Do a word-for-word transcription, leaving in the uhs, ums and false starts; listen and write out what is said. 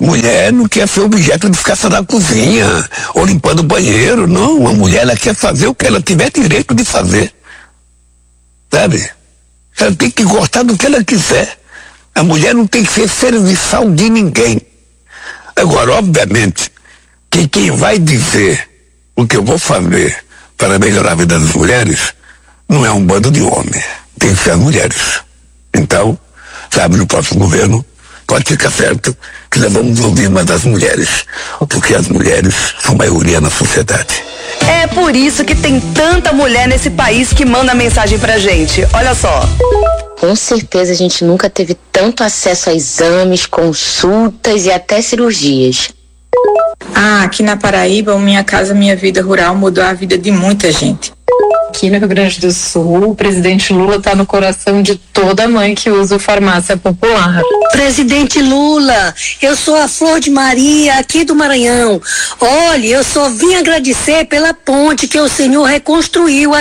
Mulher não quer ser objeto de ficar só na cozinha ou limpando o banheiro, não. A mulher, ela quer fazer o que ela tiver direito de fazer. Sabe? Ela tem que gostar do que ela quiser. A mulher não tem que ser serviçal de ninguém. Agora, obviamente, que quem vai dizer o que eu vou fazer para melhorar a vida das mulheres não é um bando de homens. Tem que ser as mulheres. Então, sabe, no próximo governo, pode ficar certo que nós vamos ouvir uma das mulheres, porque as mulheres são maioria na sociedade. É por isso que tem tanta mulher nesse país que manda mensagem pra gente. Olha só. Com certeza a gente nunca teve tanto acesso a exames, consultas e até cirurgias. Ah, aqui na Paraíba, o Minha Casa Minha Vida Rural mudou a vida de muita gente. Aqui no Rio Grande do Sul, o presidente Lula está no coração de toda mãe que usa farmácia popular. Presidente Lula, eu sou a Flor de Maria, aqui do Maranhão. Olha, eu só vim agradecer pela ponte que o senhor reconstruiu